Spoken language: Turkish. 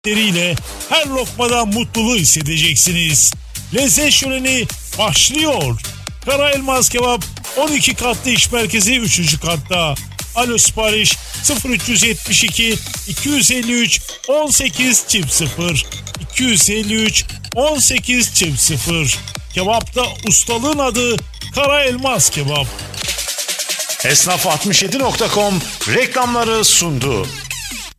lezzetleriyle her lokmada mutluluğu hissedeceksiniz. Lezzet şöleni başlıyor. Kara Elmas Kebap 12 katlı iş merkezi 3. katta. Alo sipariş 0372 253 18 0 253 18 0. Kebapta ustalığın adı Kara Elmas Kebap. Esnaf67.com reklamları sundu.